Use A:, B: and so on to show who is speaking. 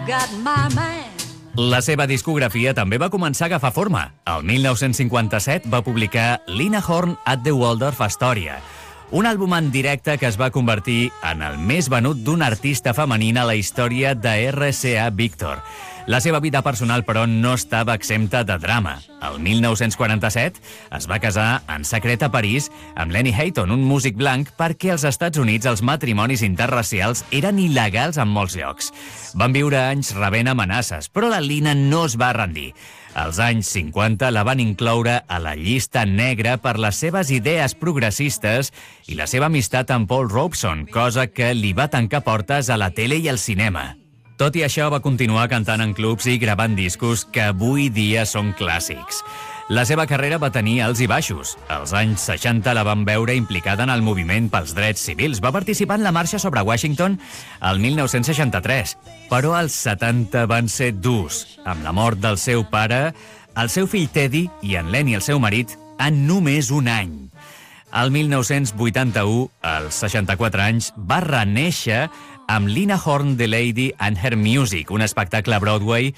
A: got my man.
B: La seva discografia també va començar a agafar forma. El 1957 va publicar Lina Horne at the Waldorf Astoria, un àlbum en directe que es va convertir en el més venut d'una artista femenina a la història de RCA Victor. La seva vida personal, però, no estava exempta de drama. El 1947 es va casar en secret a París amb Lenny Hayton, un músic blanc, perquè als Estats Units els matrimonis interracials eren il·legals en molts llocs. Van viure anys rebent amenaces, però la Lina no es va rendir. Als anys 50 la van incloure a la llista negra per les seves idees progressistes i la seva amistat amb Paul Robeson, cosa que li va tancar portes a la tele i al cinema. Tot i això, va continuar cantant en clubs i gravant discos que avui dia són clàssics. La seva carrera va tenir alts i baixos. Als anys 60 la van veure implicada en el moviment pels drets civils. Va participar en la marxa sobre Washington el 1963. Però els 70 van ser durs. Amb la mort del seu pare, el seu fill Teddy i en Lenny, el seu marit, en només un any. El 1981, als 64 anys, va renéixer amb Lina Horne, The Lady and Her Music, un espectacle a Broadway